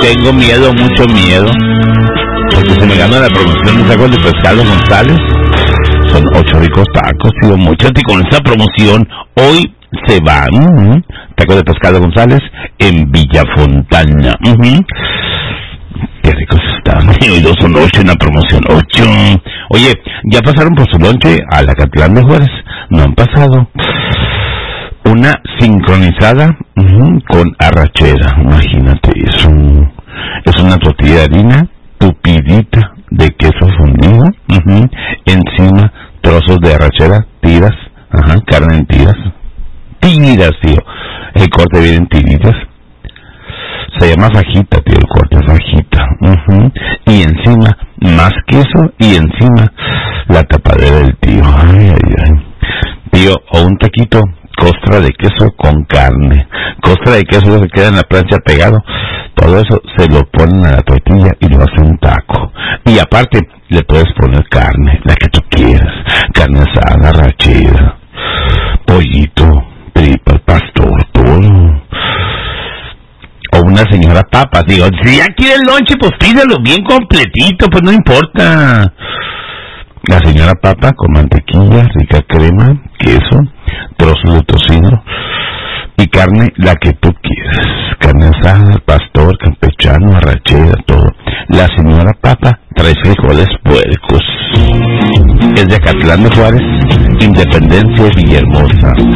tengo miedo, mucho miedo, porque se me gana la promoción de tacos de pescado González. Son 8 ricos tacos, tío, muchachos, y con esta promoción hoy se van tacos de pescado González en Villa Fontana. Qué ricos están. Hoy 2 son 8 en la promoción. 8. Oye, ¿ya pasaron por su lonche a la Catlán de Juárez? No han pasado. Una sincronizada con arrachera. Imagínate, es una tortilla de harina tupidita de queso fundido. Encima trozos de arrachera, tiras. Carne en tiras. Tiras, tío. El corte viene en tiritas. Se llama fajita, tío, el corte es fajita. Y encima, más queso, y encima, la tapadera del tío. Ay. Tío, o un taquito, costra de queso con carne. Costra de queso que queda en la plancha pegado. Todo eso se lo ponen a la tortilla y lo hacen un taco. Y aparte, le puedes poner carne, la que tú quieras. Carne asada, arrachera, pollito, tripa, pastor, todo. O una señora papa, digo, si ya quiere el lonche, pues pídelo bien completito, pues no importa. La señora papa con mantequilla, rica crema, queso, trozos de tocino y carne, la que tú quieras. Carne asada, pastor, campechano, arrachera, todo. La señora papa trae frijoles puercos. Es de Acatlán de Juárez, Independencia, Villahermosa.